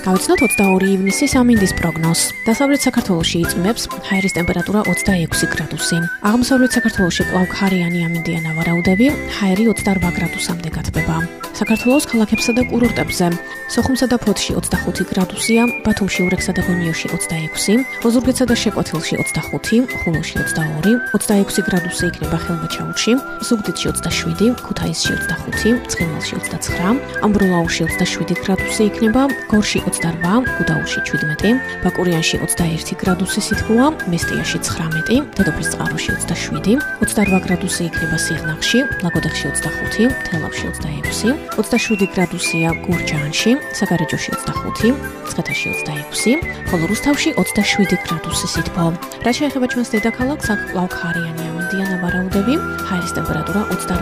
გავიცნოთ 22 ივნისის ამინდის პროგნოზს. დასავლეთ საქართველოში იწვიმებს ჰაერის ტემპერატურა 26 გრადუსი. აღმოსავლეთ საქართველოში კვლავ ქარიანი ამინდიან ვარაუდები, ჰაერი 28 გრადუსამდე გათბება. საქართველოს ქალაქებსა და კურორტებზე სოხუმსა და ფოთში 25 გრადუსია, ბათუმში, ურექსა და გონიოში 26, ოზურგეთსა და შეკვეთილში 25, ხულოში 22, 26 გრადუსი იქნება ხელვაჩაუში, ზუგდიდში 27, ქუთაისში 25, ცხინვალში 29, ამბროლაურში 27 გრადუსი იქნება, გორში 28, გუდაუთში 17, ბაკურიანში 21 გრადუსი სითბოა, მესტიაში 19, დედოფლისწყაროში 27, 28 გრადუსი იქნება სიღნაღში, ლაგოდეხში 25, თელავში 26, 27 გრადუსია გურჯაანში, საგარეჯოში 25, მცხეთაში 26, ხოლო რუსთავში 27 გრადუსი სითბო. რაც შეეხება ჩვენს დედაქალაქს, აქ კვლავ ქარიანი ამინდიან ვარაუდები, ჰაერის ტემპერატურა 28